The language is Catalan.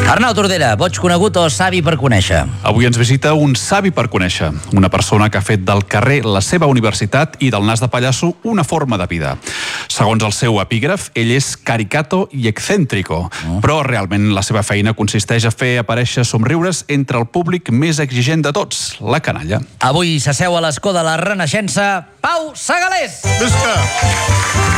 Arnau Tordera, boig conegut o savi per conèixer? Avui ens visita un savi per conèixer, una persona que ha fet del carrer la seva universitat i del nas de pallasso una forma de vida. Segons el seu epígraf, ell és caricato i excéntrico, però realment la seva feina consisteix a fer aparèixer somriures entre el públic més exigent de tots, la canalla. Avui s'asseu a l'escó de la Renaixença, Pau Segalés! Visca!